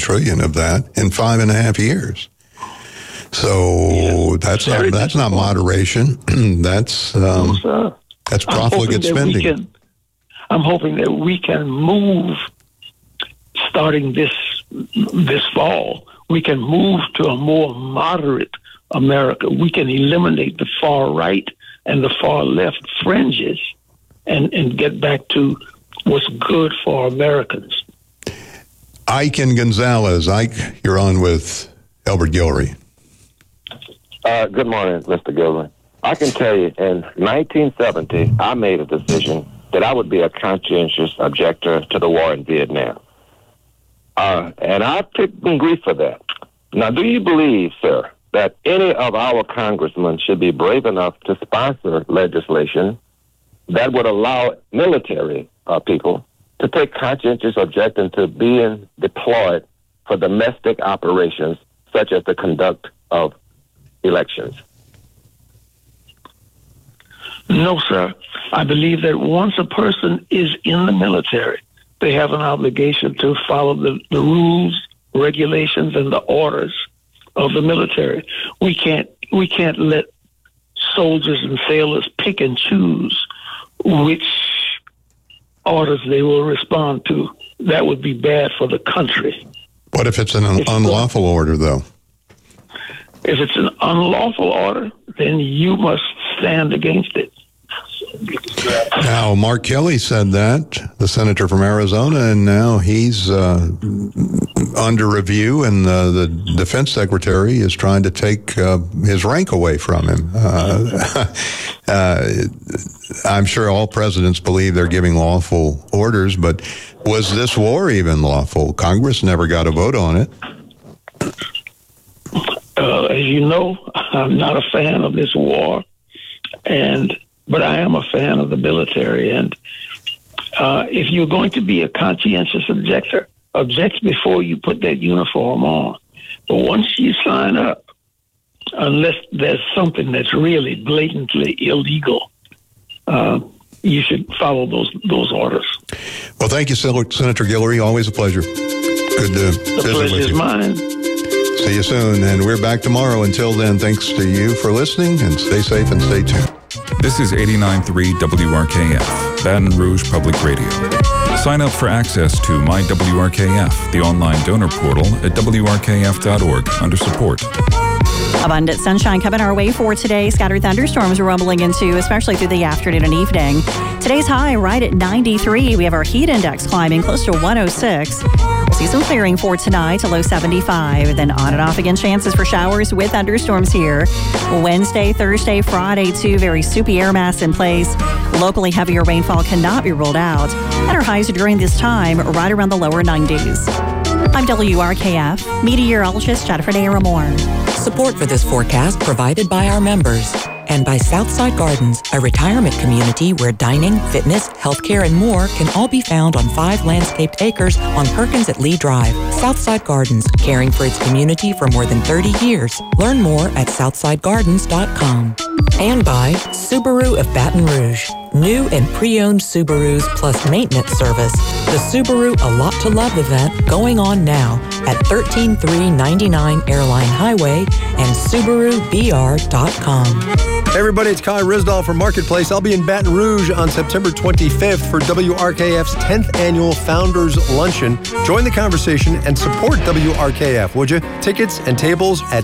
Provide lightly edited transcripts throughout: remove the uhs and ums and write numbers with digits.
trillion of that in 5.5 years. So that's not moderation. That's profligate spending. I'm hoping that we can move, starting this fall, we can move to a more moderate America. We can eliminate the far right and the far left fringes and get back to what's good for Americans. Ike and Gonzalez. Ike, you're on with Elbert Guillory. Good morning, Mr. Guillory. I can tell you, in 1970, I made a decision that I would be a conscientious objector to the war in Vietnam. And I took some grief for that. Now, do you believe, sir, that any of our congressmen should be brave enough to sponsor legislation that would allow military people to take conscientious objection to being deployed for domestic operations, such as the conduct of elections? No, sir. I believe that once a person is in the military, they have an obligation to follow the rules, regulations, and the orders of the military. We can't let soldiers and sailors pick and choose which orders they will respond to. That would be bad for the country. What if it's an unlawful order, though? If it's an unlawful order, then you must stand against it. Now, Mark Kelly said that, the senator from Arizona, and now he's under review, and the defense secretary is trying to take his rank away from him. I'm sure all presidents believe they're giving lawful orders, but was this war even lawful? Congress never got a vote on it. As you know, I'm not a fan of this war, but I am a fan of the military. And if you're going to be a conscientious objector, object before you put that uniform on. But once you sign up, unless there's something that's really blatantly illegal, you should follow those orders. Well, thank you, Senator Guillory. Always a pleasure. Good to visit with you. The pleasure's mine. See you soon, and we're back tomorrow. Until then, thanks to you for listening, and stay safe and stay tuned. This is 89.3 WRKF, Baton Rouge Public Radio. Sign up for access to My WRKF, the online donor portal at WRKF.org under support. Abundant sunshine coming our way for today. Scattered thunderstorms rumbling into, especially through the afternoon and evening. Today's high right at 93. We have our heat index climbing close to 106. We'll see some clearing for tonight, a low 75. Then on and off again, chances for showers with thunderstorms here. Wednesday, Thursday, Friday, two very soupy air mass in place. Locally heavier rainfall cannot be ruled out. And our highs during this time right around the lower 90s. I'm WRKF meteorologist Jennifer Naramore. Support for this forecast provided by our members and by Southside Gardens, a retirement community where dining, fitness, healthcare, and more can all be found on 5 landscaped acres on Perkins at Lee Drive. Southside Gardens, caring for its community for more than 30 years. Learn more at southsidegardens.com. And by Subaru of Baton Rouge. New and pre-owned Subarus plus maintenance service. The Subaru A Lot to Love event going on now at 13399 Airline Highway and SubaruBR.com. Hey everybody, it's Kai Risdall from Marketplace. I'll be in Baton Rouge on September 25th for WRKF's 10th Annual Founders Luncheon. Join the conversation and support WRKF, would you? Tickets and tables at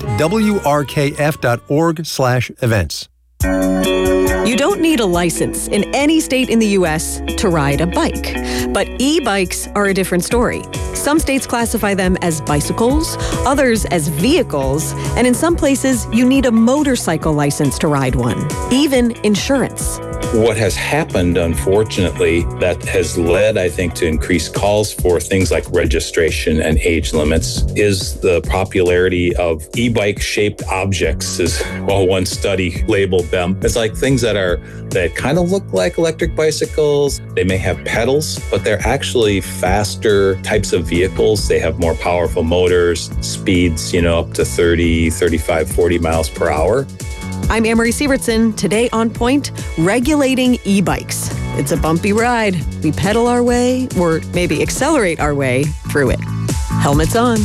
wrkf.org/events. You don't need a license in any state in the U.S. to ride a bike. But e-bikes are a different story. Some states classify them as bicycles, others as vehicles, and in some places you need a motorcycle license to ride one, even insurance. What has happened, unfortunately, that has led, I think, to increased calls for things like registration and age limits is the popularity of e-bike shaped objects, as one study labeled them. It's like things that kind of look like electric bicycles. They may have pedals, but they're actually faster types of vehicles. They have more powerful motors, speeds, up to 30, 35, 40 miles per hour. I'm Amory Sievertson. Today on Point, regulating e-bikes. It's a bumpy ride. We pedal our way, or maybe accelerate our way through it. Helmets on.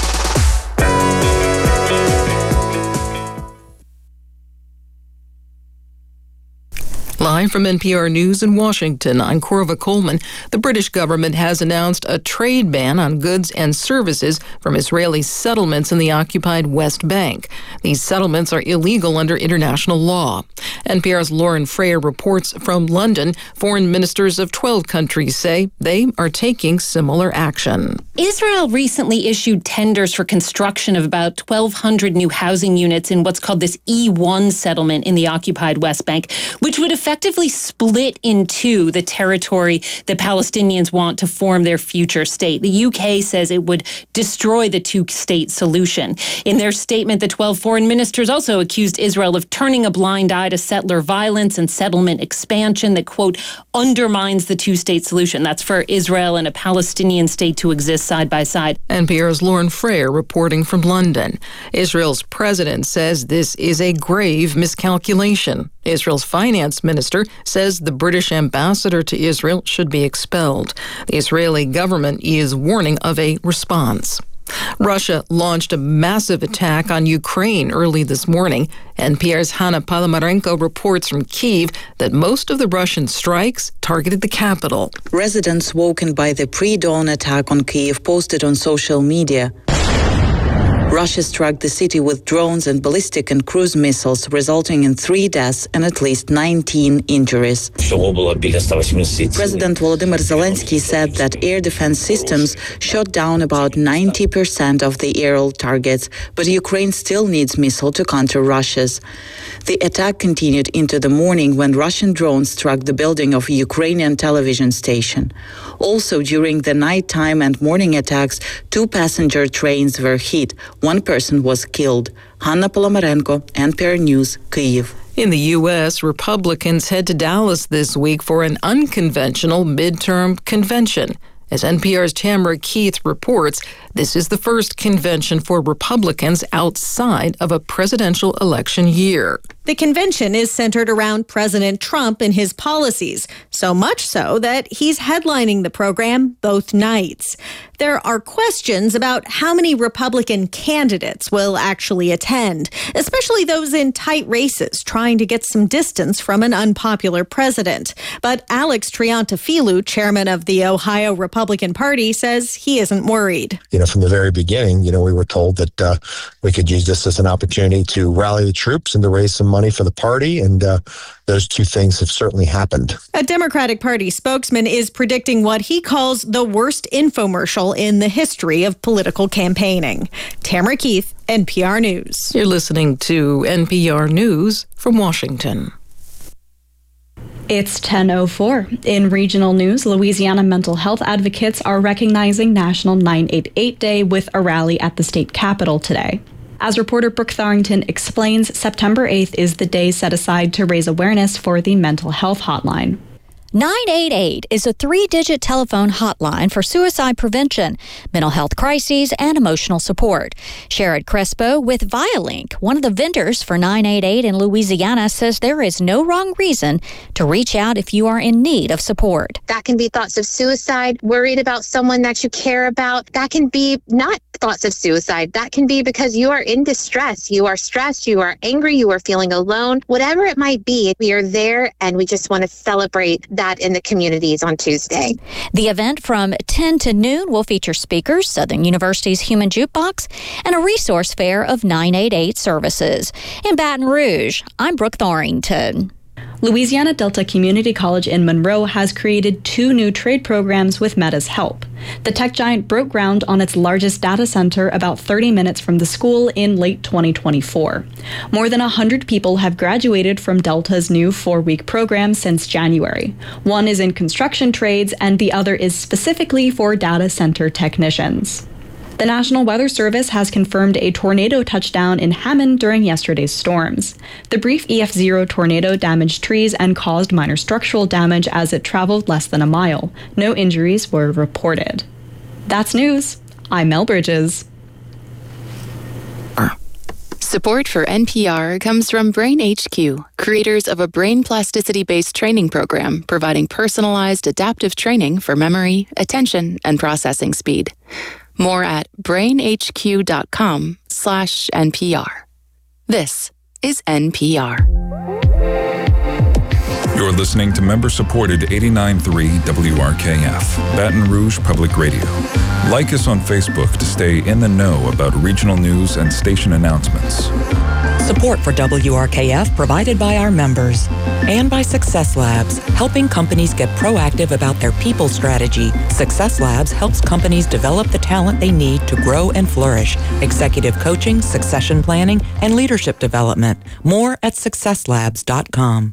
Live from NPR News in Washington, I'm Corva Coleman. The British government has announced a trade ban on goods and services from Israeli settlements in the occupied West Bank. These settlements are illegal under international law. NPR's Lauren Frayer reports from London. Foreign ministers of 12 countries say they are taking similar action. Israel recently issued tenders for construction of about 1,200 new housing units in what's called this E1 settlement in the occupied West Bank, which would effectively split in two the territory the Palestinians want to form their future state. The UK says it would destroy the two-state solution. In their statement, the 12 foreign ministers also accused Israel of turning a blind eye to settler violence and settlement expansion that, quote, undermines the two-state solution. That's for Israel and a Palestinian state to exist side by side. NPR's Lauren Frayer reporting from London. Israel's president says this is a grave miscalculation. Israel's finance minister says the British ambassador to Israel should be expelled. The Israeli government is warning of a response. Russia launched a massive attack on Ukraine early this morning. NPR's Hanna Palamarenko reports from Kyiv that most of the Russian strikes targeted the capital. Residents woken by the pre-dawn attack on Kyiv posted on social media. Russia struck the city with drones and ballistic and cruise missiles, resulting in 3 deaths and at least 19 injuries. President Volodymyr Zelensky said that air defense systems shot down about 90% of the aerial targets, but Ukraine still needs missiles to counter Russia's. The attack continued into the morning when Russian drones struck the building of a Ukrainian television station. Also, during the nighttime and morning attacks, 2 passenger trains were hit. 1 person was killed. Hanna Palamarenko, NPR News, Kyiv. In the U.S., Republicans head to Dallas this week for an unconventional midterm convention. As NPR's Tamara Keith reports, this is the first convention for Republicans outside of a presidential election year. The convention is centered around President Trump and his policies, so much so that he's headlining the program both nights. There are questions about how many Republican candidates will actually attend, especially those in tight races trying to get some distance from an unpopular president. But Alex Triantafilou, chairman of the Ohio Republican Party, says he isn't worried. From the very beginning, we were told that we could use this as an opportunity to rally the troops and to raise some money for the party, and those two things have certainly happened. A Democratic Party spokesman is predicting what he calls the worst infomercial in the history of political campaigning. Tamara Keith, NPR News. You're listening to NPR News from Washington. It's 10:04. In regional news, Louisiana mental health advocates are recognizing National 988 Day with a rally at the state capitol today. As reporter Brooke Tharrington explains, September 8th is the day set aside to raise awareness for the mental health hotline. 988 is a 3-digit telephone hotline for suicide prevention, mental health crises, and emotional support. Sherrod Crespo with Vialink, one of the vendors for 988 in Louisiana, says there is no wrong reason to reach out if you are in need of support. That can be thoughts of suicide, worried about someone that you care about. That can be not thoughts of suicide. That can be because you are in distress, you are stressed, you are angry, you are feeling alone. Whatever it might be, we are there and we just want to celebrate that in the communities on Tuesday. The event from 10 to noon will feature speakers, Southern University's Human Jukebox, and a resource fair of 988 services. In Baton Rouge, I'm Brooke Tharrington. Louisiana Delta Community College in Monroe has created 2 new trade programs with Meta's help. The tech giant broke ground on its largest data center about 30 minutes from the school in late 2024. More than 100 people have graduated from Delta's new 4-week program since January. One is in construction trades and the other is specifically for data center technicians. The National Weather Service has confirmed a tornado touchdown in Hammond during yesterday's storms. The brief EF0 tornado damaged trees and caused minor structural damage as it traveled less than a mile. No injuries were reported. That's news. I'm Mel Bridges. Support for NPR comes from Brain HQ, creators of a brain plasticity-based training program providing personalized adaptive training for memory, attention, and processing speed. More at brainhq.com/NPR. This is NPR. You're listening to member-supported 89.3 WRKF, Baton Rouge Public Radio. Like us on Facebook to stay in the know about regional news and station announcements. Support for WRKF provided by our members and by Success Labs, helping companies get proactive about their people strategy. Success Labs helps companies develop the talent they need to grow and flourish. Executive coaching, succession planning, and leadership development. More at successlabs.com.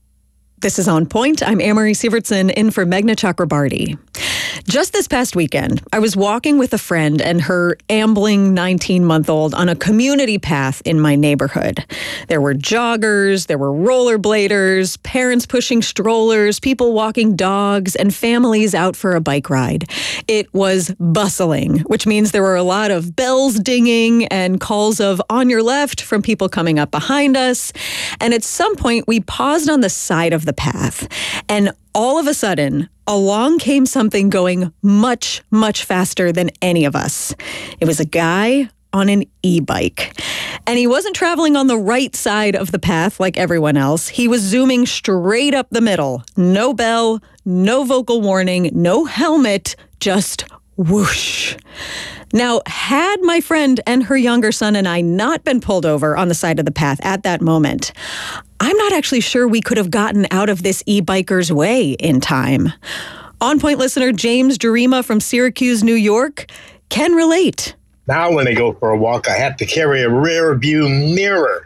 This is On Point. I'm Amory Sievertson in for Meghna Chakrabarty. Just this past weekend, I was walking with a friend and her ambling 19-month-old on a community path in my neighborhood. There were joggers, there were rollerbladers, parents pushing strollers, people walking dogs, and families out for a bike ride. It was bustling, which means there were a lot of bells dinging and calls of "on your left" from people coming up behind us. And at some point, we paused on the side of the path, and all of a sudden, along came something going much, much faster than any of us. It was a guy on an e-bike. And he wasn't traveling on the right side of the path like everyone else. He was zooming straight up the middle. No bell, no vocal warning, no helmet, just whoosh. Now, had my friend and her younger son and I not been pulled over on the side of the path at that moment, I'm not actually sure we could have gotten out of this e-biker's way in time. On Point listener James Jarima from Syracuse, New York, can relate. Now when I go for a walk, I have to carry a rear view mirror.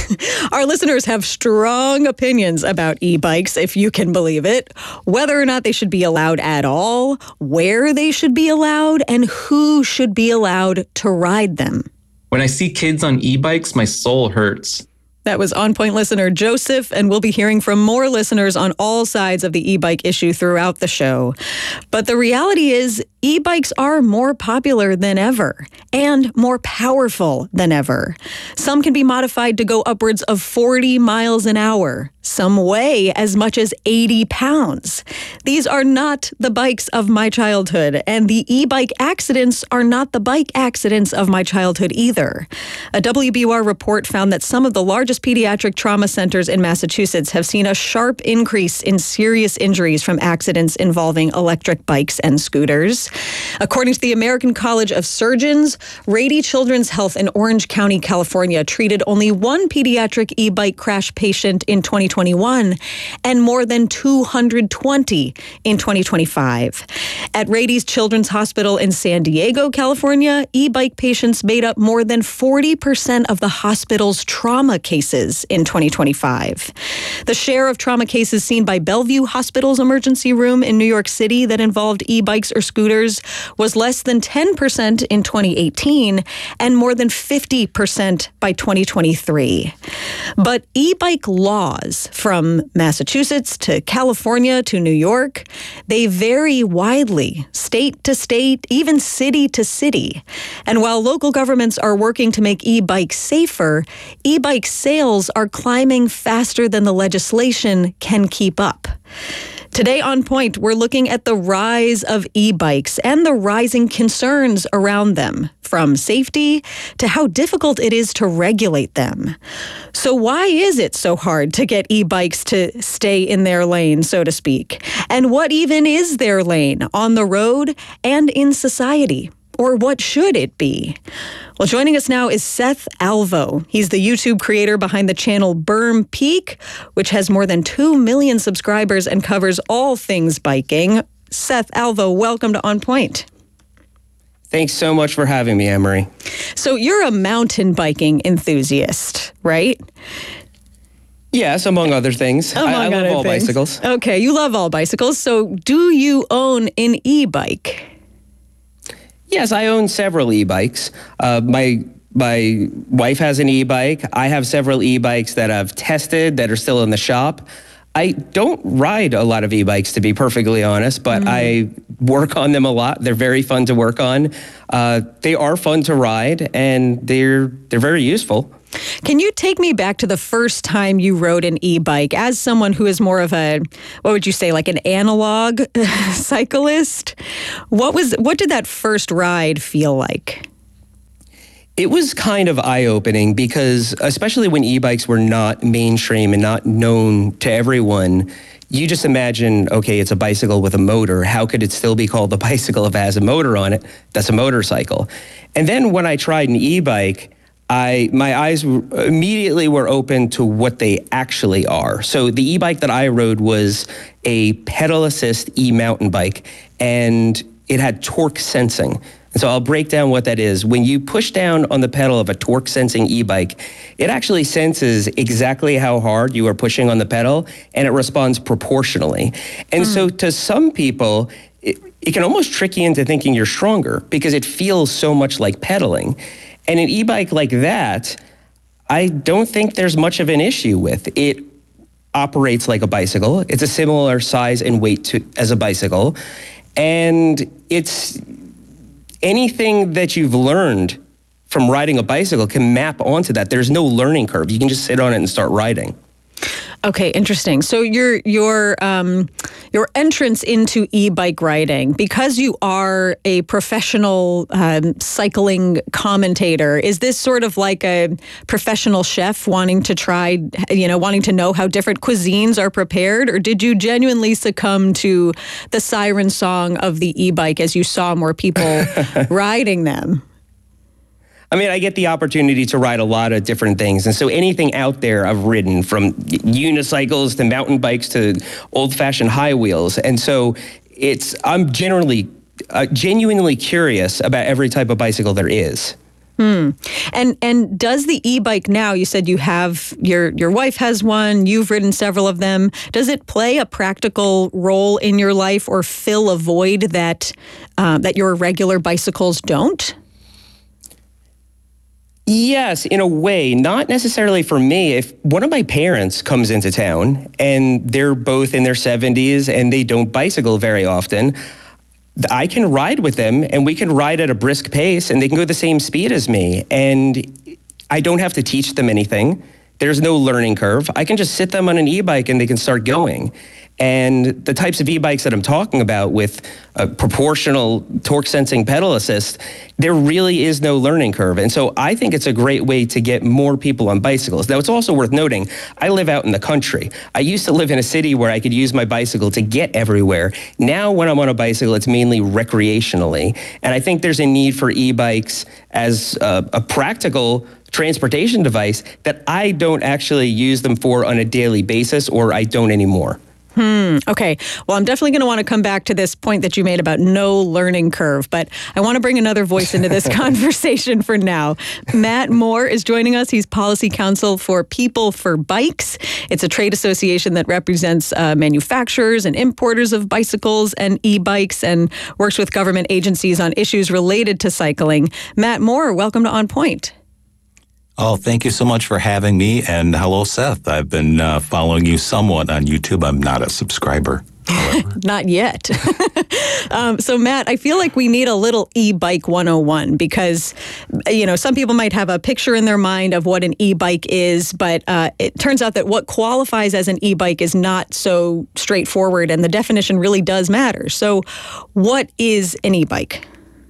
Our listeners have strong opinions about e-bikes, if you can believe it. Whether or not they should be allowed at all, where they should be allowed, and who should be allowed to ride them. When I see kids on e-bikes, my soul hurts. That was On Point listener Joseph, and we'll be hearing from more listeners on all sides of the e-bike issue throughout the show. But the reality is, e-bikes are more popular than ever and more powerful than ever. Some can be modified to go upwards of 40 miles an hour. Some weigh as much as 80 pounds. These are not the bikes of my childhood, and the e-bike accidents are not the bike accidents of my childhood either. A WBUR report found that some of the largest pediatric trauma centers in Massachusetts have seen a sharp increase in serious injuries from accidents involving electric bikes and scooters. According to the American College of Surgeons, Rady Children's Health in Orange County, California, treated only one pediatric e-bike crash patient in 2021 and more than 220 in 2025. At Rady's Children's Hospital in San Diego, California, e-bike patients made up more than 40% of the hospital's trauma cases in 2025. The share of trauma cases seen by Bellevue Hospital's emergency room in New York City that involved e-bikes or scooters was less than 10% in 2018 and more than 50% by 2023. But e-bike laws from Massachusetts to California to New York, they vary widely, state to state, even city to city. And while local governments are working to make e-bikes safer, e-bike sales are climbing faster than the legislation can keep up. Today on Point, we're looking at the rise of e-bikes and the rising concerns around them, from safety to how difficult it is to regulate them. So why is it so hard to get e-bikes to stay in their lane, so to speak? And what even is their lane on the road and in society? Or what should it be? Well, joining us now is Seth Alvo. He's the YouTube creator behind the channel Berm Peak, which has more than 2 million subscribers and covers all things biking. Seth Alvo, welcome to On Point. Thanks so much for having me, Emery. So you're a mountain biking enthusiast, right? Yes, among other things. I love all bicycles. Okay, you love all bicycles. So do you own an e-bike? Yes, I own several e-bikes. My wife has an e-bike. I have several e-bikes that I've tested that are still in the shop. I don't ride a lot of e-bikes, to be perfectly honest, but I work on them a lot. They're very fun to work on. They are fun to ride, and they're very useful. Can you take me back to the first time you rode an e-bike as someone who is more of a, what would you say, like an analog cyclist? What did that first ride feel like? It was kind of eye-opening because, especially when e-bikes were not mainstream and not known to everyone, you just imagine, okay, it's a bicycle with a motor. How could it still be called a bicycle if it has a motor on it? That's a motorcycle. And then when I tried an e-bike, my eyes immediately were open to what they actually are. So the e-bike that I rode was a pedal assist e-mountain bike, and it had torque sensing. And so I'll break down what that is. When you push down on the pedal of a torque sensing e-bike, it actually senses exactly how hard you are pushing on the pedal, and it responds proportionally. And so to some people, it can almost trick you into thinking you're stronger because it feels so much like pedaling. And an e-bike like that, I don't think there's much of an issue with. It operates like a bicycle. It's a similar size and weight as a bicycle. And it's anything that you've learned from riding a bicycle can map onto that. There's no learning curve. You can just sit on it and start riding. Okay, interesting. So your entrance into e-bike riding, because you are a professional cycling commentator, is this sort of like a professional chef wanting to try, wanting to know how different cuisines are prepared? Or did you genuinely succumb to the siren song of the e-bike as you saw more people riding them? I mean, I get the opportunity to ride a lot of different things. And so anything out there I've ridden, from unicycles to mountain bikes to old-fashioned high wheels. And so I'm genuinely curious about every type of bicycle there is. And does the e-bike now, you said you have, your wife has one, you've ridden several of them. Does it play a practical role in your life or fill a void that your regular bicycles don't? Yes, in a way, not necessarily for me. If one of my parents comes into town and they're both in their 70s and they don't bicycle very often, I can ride with them and we can ride at a brisk pace and they can go the same speed as me. And I don't have to teach them anything. There's no learning curve. I can just sit them on an e-bike and they can start going. And the types of e-bikes that I'm talking about with a proportional torque sensing pedal assist, there really is no learning curve. And so I think it's a great way to get more people on bicycles. Now, it's also worth noting, I live out in the country. I used to live in a city where I could use my bicycle to get everywhere. Now, when I'm on a bicycle, it's mainly recreationally. And I think there's a need for e-bikes as a practical transportation device that I don't actually use them for on a daily basis, or I don't anymore. Okay. Well, I'm definitely going to want to come back to this point that you made about no learning curve, but I want to bring another voice into this conversation for now. Matt Moore is joining us. He's policy counsel for People for Bikes. It's a trade association that represents manufacturers and importers of bicycles and e-bikes and works with government agencies on issues related to cycling. Matt Moore, welcome to On Point. Oh, thank you so much for having me. And hello, Seth. I've been following you somewhat on YouTube. I'm not a subscriber. Not yet. So, Matt, I feel like we need a little e-bike 101 because, some people might have a picture in their mind of what an e-bike is, but it turns out that what qualifies as an e-bike is not so straightforward, and the definition really does matter. So, what is an e-bike?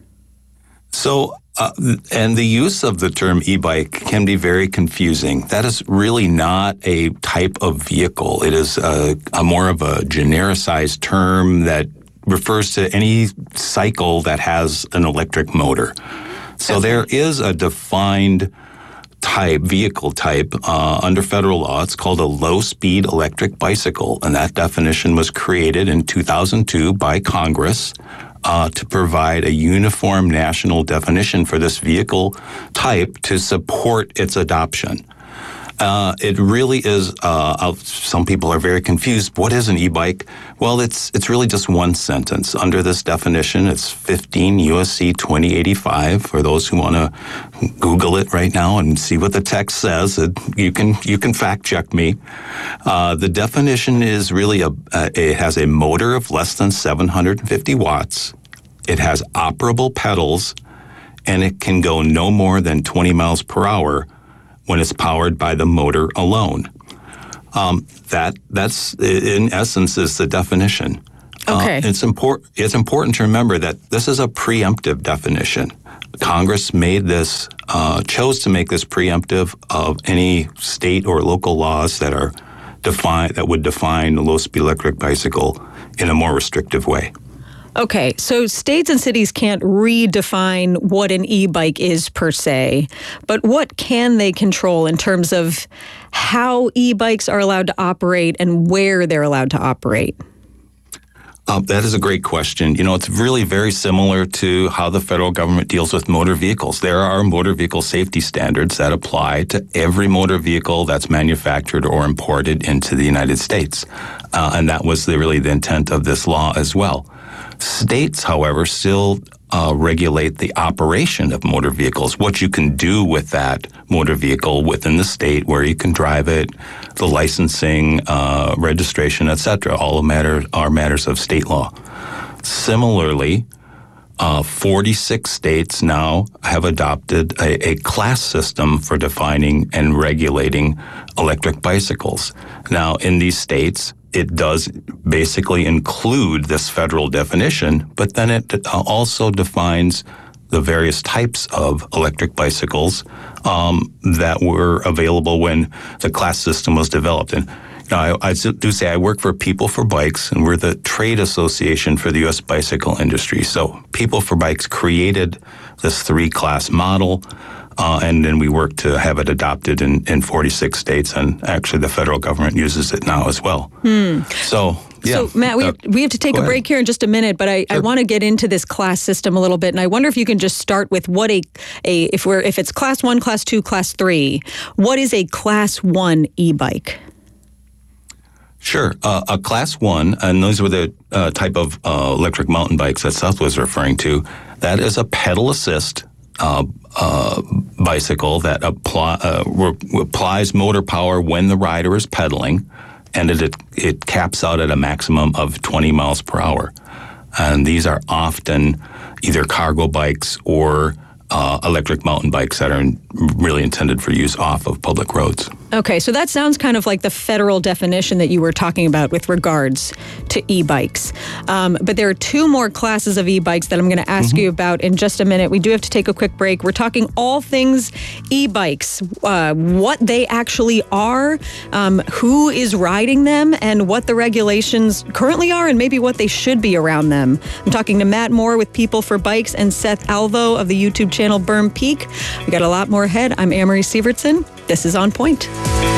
So, and the use of the term e-bike can be very confusing. That is really not a type of vehicle. It is a more of a genericized term that refers to any cycle that has an electric motor. So there is a defined vehicle type under federal law. It's called a low-speed electric bicycle, and that definition was created in 2002 by Congress to provide a uniform national definition for this vehicle type to support its adoption. It really is, some people are very confused. What is an e-bike? Well, it's really just one sentence. Under this definition, it's 15 U.S.C. 2085. For those who want to Google it right now and see what the text says, you can fact check me. The definition is really it has a motor of less than 750 watts. It has operable pedals, and it can go no more than 20 miles per hour, when it's powered by the motor alone. That's in essence is the definition. Okay. It's important to remember that this is a preemptive definition. Congress made this, chose to make this preemptive of any state or local laws that are that would define a low-speed electric bicycle in a more restrictive way. Okay, so states and cities can't redefine what an e-bike is per se, but what can they control in terms of how e-bikes are allowed to operate and where they're allowed to operate? That is a great question. It's really very similar to how the federal government deals with motor vehicles. There are motor vehicle safety standards that apply to every motor vehicle that's manufactured or imported into the United States. And that was really the intent of this law as well. States, however, still regulate the operation of motor vehicles, what you can do with that motor vehicle within the state, where you can drive it, the licensing, registration, etc. All are matters of state law. Similarly, 46 states now have adopted a class system for defining and regulating electric bicycles. Now, in these states, it does basically include this federal definition, but then it also defines the various types of electric bicycles that were available when the class system was developed. And I do say I work for People for Bikes, and we're the trade association for the U.S. bicycle industry. So People for Bikes created this 3-class model, and then we work to have it adopted in 46 states, and actually the federal government uses it now as well. So, yeah. So, Matt, we have to take a break here in just a minute, but I want to get into this class system a little bit, and I wonder if you can just start with what if it's Class 1, Class 2, Class 3, what is a Class 1 e-bike? Sure. A Class 1, and those were the type of electric mountain bikes that Seth was referring to, that is a pedal assist bicycle that applies motor power when the rider is pedaling, and it caps out at a maximum of 20 miles per hour. And these are often either cargo bikes or electric mountain bikes that are really intended for use off of public roads. Okay, so that sounds kind of like the federal definition that you were talking about with regards to e-bikes. But there are 2 more classes of e-bikes that I'm going to ask you about in just a minute. We do have to take a quick break. We're talking all things e-bikes, what they actually are, who is riding them, and what the regulations currently are, and maybe what they should be around them. I'm talking to Matt Moore with People for Bikes and Seth Alvo of the YouTube channel Berm Peak. We got a lot more ahead. I'm Amory Sievertson. This is On Point.